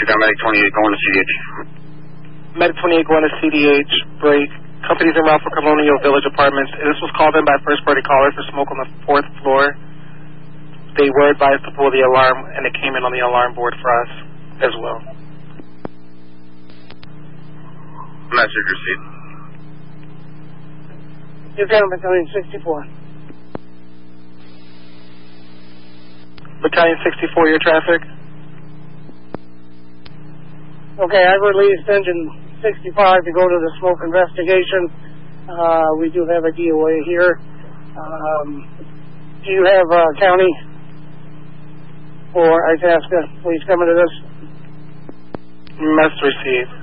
Medic 28 going to CDH. Medic 28 going to CDH, break. Company's en route for Colonial Village Apartments. This was called in by first-party caller for smoke on the 4th floor. They were advised to pull the alarm, and it came in on the alarm board for us as well. Message received. Lieutenant Battalion 64. Battalion 64, your traffic. Okay, I released engine 65 to go to the smoke investigation. We do have a DOA here. Do you have county or Itasca? Please come into this. Message received.